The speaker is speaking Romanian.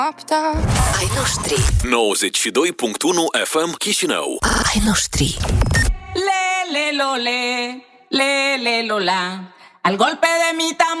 Ai noștri. 92.1 FM Chișinău. Ai noștri. Le, le, lo, le, le, le, lo, la. Al golpe de mi tambor